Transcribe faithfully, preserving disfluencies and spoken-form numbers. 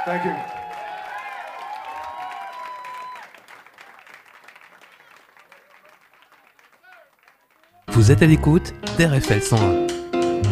Thank you. Vous êtes à l'écoute d'R F L cent un.